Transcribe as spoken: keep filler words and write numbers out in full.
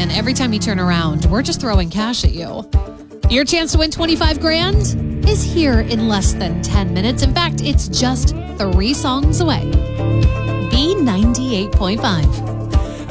and every time you turn around, we're just throwing cash at you. Your chance to win twenty-five grand is here in less than ten minutes. In fact, it's just three songs away. B ninety-eight point five.